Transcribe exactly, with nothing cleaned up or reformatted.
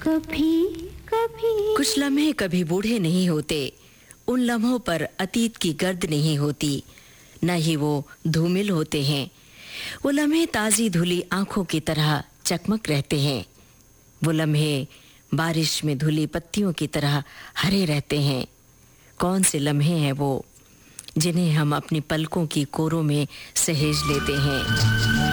कभी कभी कुछ लम्हे कभी बूढ़े नहीं होते, उन लम्हों पर अतीत की गर्द नहीं होती, न ही वो धूमिल होते हैं। वो लम्हे ताज़ी धुली आंखों की तरह चकमक रहते हैं। वो लम्हे बारिश में धुली पत्तियों की तरह हरे रहते हैं। कौन से लम्हे हैं वो जिन्हें हम अपनी पलकों की कोरों में सहेज लेते हैं।